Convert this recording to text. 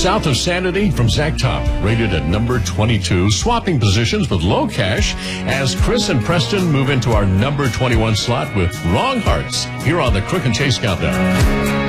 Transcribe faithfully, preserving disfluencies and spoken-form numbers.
South of Sanity from Zach Top, rated at number twenty-two, swapping positions with Low Cash as Chris and Preston move into our number twenty-one slot with Wrong Hearts here on the Crook and Chase Countdown.